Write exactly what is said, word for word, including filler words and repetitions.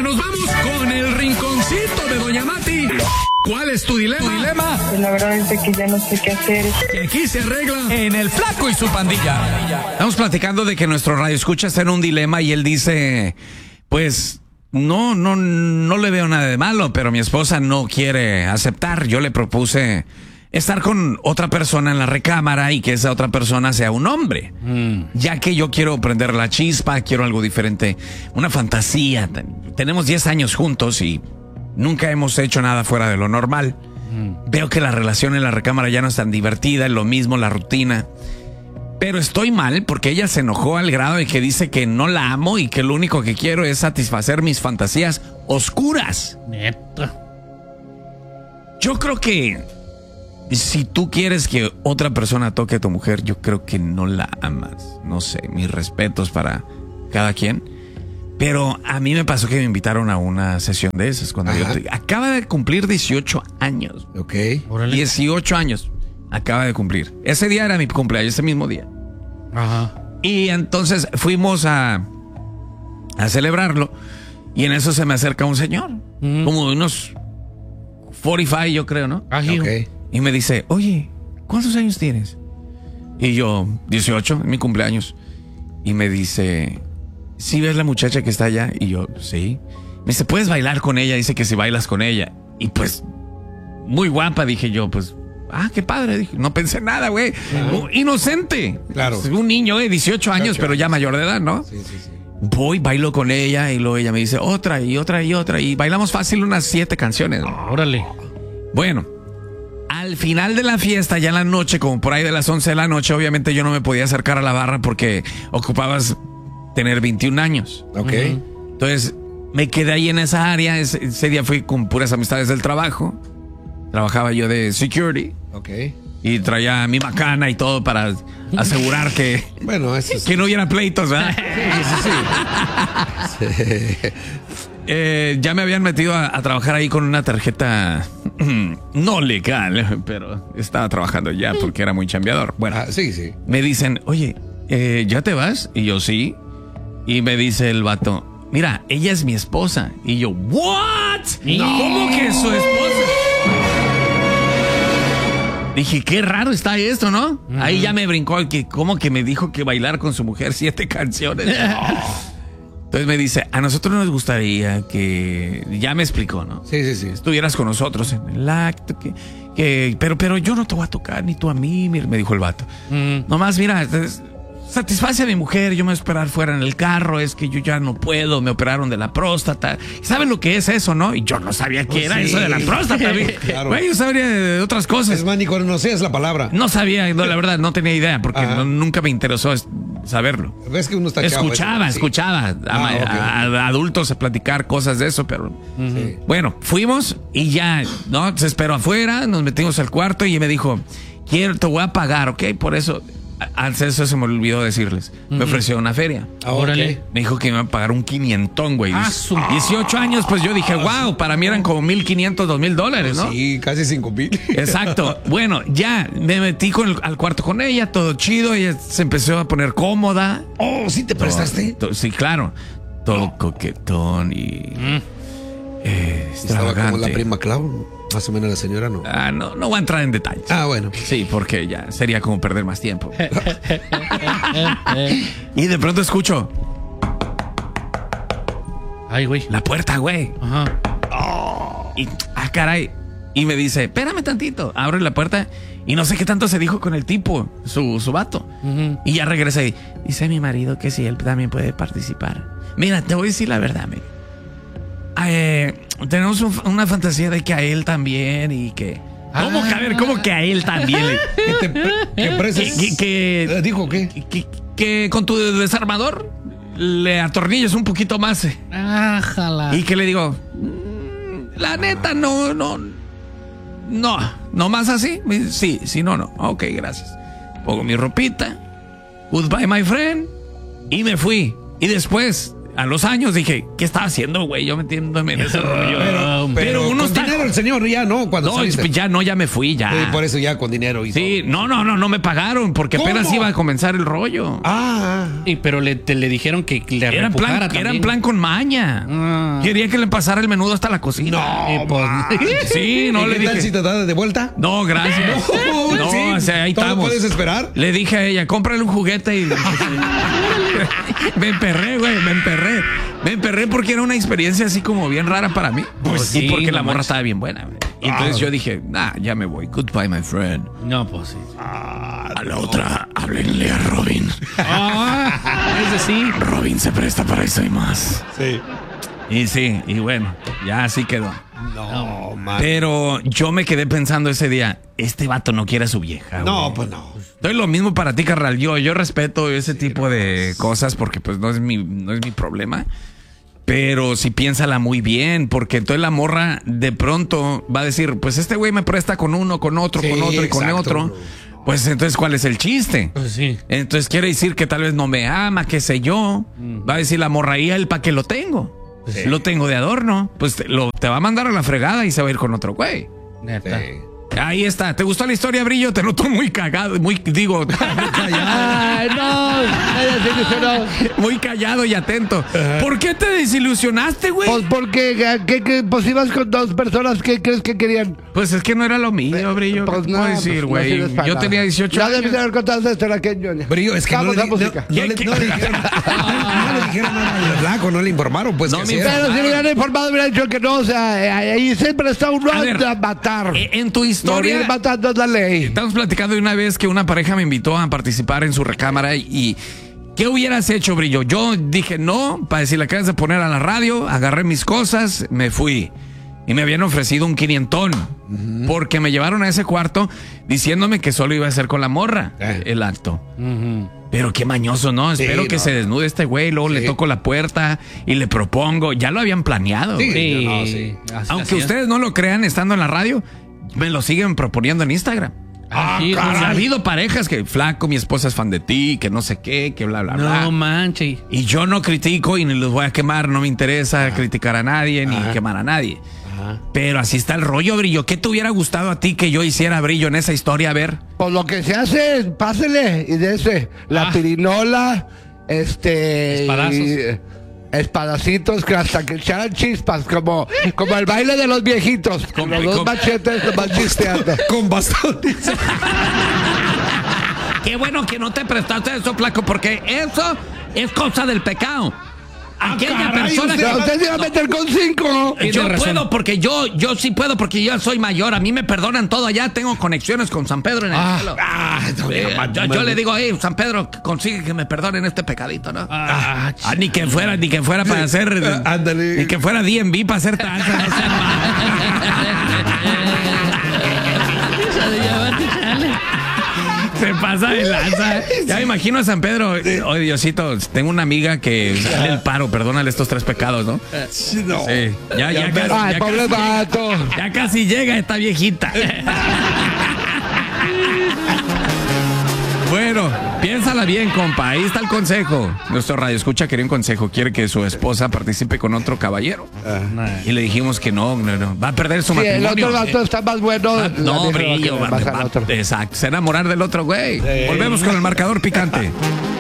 nos vamos con el rinconcito de Doña Mati. ¿Cuál es tu dilema? ¿Tu dilema? Pues la verdad es de que ya no sé qué hacer. Que aquí se arregla En el Flaco y su pandilla. Estamos platicando de que nuestro radioescucha está en un dilema y él dice, pues, no, no, no le veo nada de malo, pero mi esposa no quiere aceptar. Yo le propuse estar con otra persona en la recámara y que esa otra persona sea un hombre. Mm. Ya que yo quiero prender la chispa, quiero algo diferente, una fantasía. Tenemos diez años juntos y nunca hemos hecho nada fuera de lo normal. Mm. Veo que la relación en la recámara ya no es tan divertida, es lo mismo, la rutina. Pero estoy mal porque ella se enojó al grado de que dice que no la amo y que lo único que quiero es satisfacer mis fantasías oscuras. Neta. Yo creo que si tú quieres que otra persona toque a tu mujer, yo creo que no la amas. No sé, mis respetos para cada quien. Pero a mí me pasó que me invitaron a una sesión de esas. Cuando yo te, acaba de cumplir dieciocho años. Ok. Órale. dieciocho años. Acaba de cumplir. Ese día era mi cumpleaños, ese mismo día. Ajá. Y entonces fuimos a, a celebrarlo. Y en eso se me acerca un señor. Mm. Como de unos cuarenta y cinco, yo creo, ¿no? Ají. Ok. Y me dice, oye, ¿cuántos años tienes? Y yo, dieciocho, en mi cumpleaños. Y me dice, ¿sí ves la muchacha que está allá? Y yo, sí. Me dice, ¿puedes bailar con ella? Dice que si bailas con ella. Y pues, muy guapa, dije yo, pues, ah, qué padre. Dije, no pensé nada, güey. Uh-huh. Inocente. Claro. Un niño, eh, dieciocho años, pero ya mayor de edad, ¿no? Sí, sí, sí. Voy, bailo con ella y luego ella me dice, otra y otra y otra. Y bailamos fácil unas siete canciones. Órale. Bueno. Al final de la fiesta, ya en la noche, como por ahí de las once de la noche, obviamente yo no me podía acercar a la barra porque ocupabas tener veintiún años. Ok. Uh-huh. Entonces, me quedé ahí en esa área. Ese, ese día fui con puras amistades del trabajo. Trabajaba yo de security. Ok. Y traía mi macana y todo para asegurar que, bueno, eso es... que no hubiera pleitos, ¿verdad? Sí, sí, sí. sí. Eh, ya me habían metido a, a trabajar ahí con una tarjeta no legal, pero estaba trabajando ya porque era muy chambeador. Bueno, ah, sí, sí. Me dicen, oye, eh, ¿ya te vas? Y yo, sí. Y me dice el vato, mira, ella es mi esposa. Y yo, ¿what? No. ¿Cómo que es su esposa? Dije, qué raro está esto, ¿no? Uh-huh. Ahí ya me brincó el que, ¿cómo que me dijo que bailar con su mujer siete canciones? Entonces me dice, a nosotros nos gustaría que, ya me explicó, ¿no? Sí, sí, sí. Estuvieras con nosotros en el acto, que, que pero, pero yo no te voy a tocar, ni tú a mí, me dijo el vato. Mm. Nomás, mira, satisface a mi mujer, yo me voy a esperar fuera en el carro, es que yo ya no puedo, me operaron de la próstata. ¿Saben lo que es eso, no? Y yo no sabía qué oh, era sí. eso de la próstata. Claro. Güey, yo sabría de otras cosas. Es más, ni conocías la palabra. No sabía, no, la verdad, no tenía idea, porque no, nunca me interesó saberlo. ¿Ves que uno está escuchaba, chavo, escuchaba a, ah, okay. a, a adultos a platicar cosas de eso, pero sí. Bueno, fuimos y ya, ¿no? Se esperó afuera, nos metimos al cuarto y me dijo, quiero, te voy a pagar, ¿ok? Por eso, antes eso se me olvidó decirles, uh-huh. me ofreció una feria. Ahora okay. Me dijo que me iba a pagar un quinientón, güey. Ah, dieciocho años, pues yo dije, wow, para mí eran como mil quinientos, dos mil dólares, ¿no? Sí, casi cinco mil. Exacto. Bueno, ya me metí con el, al cuarto con ella, todo chido, ella se empezó a poner cómoda. Oh, ¿sí te prestaste? Todo, todo, sí, claro. Todo oh. coquetón y mm. eh, estaba como la prima Clau, más o menos la señora, ¿no? Ah, no, no voy a entrar en detalles. Ah, bueno. Sí, porque ya sería como perder más tiempo. Y de pronto escucho. Ay, güey. La puerta, güey. Ajá. Oh, y, ah, caray. Y me dice, espérame tantito. Abre la puerta y no sé qué tanto se dijo con el tipo, su, su vato. Uh-huh. Y ya regresé. Dice mi marido que sí, él también puede participar. Mira, te voy a decir la verdad, amigo. Eh, tenemos un, una fantasía de que a él también y que... ¿Cómo ah, que a ver? ¿Cómo que a él también? ¿Que te que preses? Que, que, ¿Dijo qué? Que, que, que con tu desarmador le atornilles un poquito más. Ájala. Y que le digo, la neta, no, no, no, no más así. Sí, sí, no, no. Ok, gracias. Pongo mi ropita. Goodbye, my friend. Y me fui. Y después a los años dije, ¿qué estaba haciendo, güey? Yo metiéndome en ese rollo. Pero, pero uno con está- dinero el señor ya, ¿no? Cuando No, saliste. ya no, ya me fui, ya. Sí, por eso ya con dinero y Sí, todo. no, no, no, no me pagaron porque ¿Cómo? apenas iba a comenzar el rollo. Ah, Y pero le, te, le dijeron que le Era en repujara plan, también. era en plan con maña. Ah. Quería que le pasara el menudo hasta la cocina. no. Y pues, Sí, no ¿Y le qué tal dije. si te da de vuelta? No, gracias. No, sí, o sea, ahí ¿todo estamos. puedes esperar? Le dije a ella, cómprale un juguete y... me emperré, güey, me emperré. Me emperré porque era una experiencia así como bien rara para mí. Pues y sí, porque no la morra manches. estaba bien buena, güey. Y entonces yo dije, nah, ya me voy. Goodbye, my friend. no, pues sí. A la otra, háblenle a Robin. Ah, ese sí. Robin se presta para eso y más. Sí. Y sí, y bueno, ya así quedó. No, man. Pero yo me quedé pensando ese día, este vato no quiere a su vieja. No, güey. pues no. Estoy lo mismo para ti, carnal. Yo, yo respeto ese tipo de cosas porque pues no es mi, no es mi problema. Pero sí piénsala muy bien, porque entonces la morra de pronto va a decir, pues este güey me presta con uno, con otro, Sí, con otro y con exacto, otro. bro. Pues entonces, ¿cuál es el chiste? Pues sí. Entonces quiere decir que tal vez no me ama, qué sé yo. Va a decir la morra, ¿y él para qué lo tengo? Sí. Lo tengo de adorno. Pues te, lo, te va a mandar a la fregada y se va a ir con otro güey. Neta. Sí. Ahí está. ¿Te gustó la historia, Brillo? Te noto muy cagado, muy, digo, Ay, no, nadie se ilusionó. muy callado y atento. ¿Por qué te desilusionaste, güey? Pues porque, ¿qué, qué, pues ibas con dos personas, ¿qué crees que querían? Pues es que no era lo mío, Brillo. Pues ¿Qué no, puedo decir, pues no güey? sirves para Yo nada. tenía dieciocho Ya años. debiste haber contado esta historia que yo. Brillo, es que no Vamos le, a di- música. no, no le, no le dijeron, no le dijeron nada al flaco, no le informaron, pues No que me así era. Pero si le hubieran informado, hubiera dicho que no, o sea, eh, ahí siempre está uno A ver, a matar. Eh, En tu historia... Morir matando es la ley. Estamos platicando de una vez que una pareja me invitó a participar en su recámara y ¿qué hubieras hecho, Brillo? Yo dije no, para decir, la acabas de poner a la radio, agarré mis cosas, me fui. Y me habían ofrecido un quinientón porque me llevaron a ese cuarto diciéndome que solo iba a ser con la morra Eh. el acto. Pero qué mañoso, ¿no? Sí, Espero que no. se desnude este güey, luego le Sí. toco la puerta y le propongo. Ya lo habían planeado. Sí. güey. Sí. No, sí. Así Aunque hacían. ustedes no lo crean estando en la radio, me lo siguen proponiendo en Instagram. Ah, sí, Ha no, habido parejas que, flaco, mi esposa es fan de ti, que no sé qué, que bla, bla, bla. No manches. Y yo no critico y ni los voy a quemar, no me interesa criticar a nadie ni quemar a nadie. Pero así está el rollo, Brillo. ¿Qué te hubiera gustado a ti que yo hiciera, Brillo, en esa historia? A ver. Pues lo que se hace es, pásele y dese la Ah. pirinola, este... Espadazos. y- espadacitos que hasta que echaran chispas, como, como el baile de los viejitos, con los dos con- machetes nomás chispeando. Con bastones. Qué bueno que no te prestaste eso, flaco, porque eso es cosa del pecado. Aquella caray, persona usted- Pero usted se iba a meter con cinco. que... Yo Tiene razón. puedo porque yo, yo sí puedo porque yo soy mayor. A mí me perdonan todo allá. Tengo conexiones con San Pedro en el Ah. cielo. Ah, no, Eh, ya, yo, man- yo le digo, hey, San Pedro, consigue que me perdonen este pecadito, ¿no? Ah, Ah, ni que fuera, ni que fuera para hacer. Ah, ándale. Ni que fuera D M V para hacer tranza. no sea mal. Se pasa de lanza. Ya me imagino a San Pedro. Oye, Diosito, tengo una amiga que sale el paro, perdónale estos tres pecados, ¿no? Sí, no. Sí. Ya, ya, casi, Ay, ya pobre casi- vato. ya casi llega esta viejita. Bueno, piénsala bien, compa. Ahí está el consejo. Nuestro radio escucha quería un consejo. Quiere que su esposa participe con otro caballero. Y le dijimos que no, no, no. Va a perder su Sí, el matrimonio. otro vato está más bueno. Ah, la no, vieja va a Brillo. querer va- más al va- otro. exacto. Se enamorar del otro güey. Volvemos con el marcador picante.